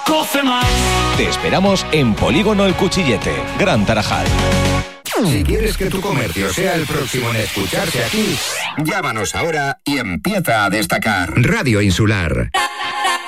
Coce más. Te esperamos en Polígono El Cuchillete, Gran Tarajal. Si quieres que tu comercio sea el próximo en escucharse aquí, llámanos ahora y empieza a destacar. Radio Insular.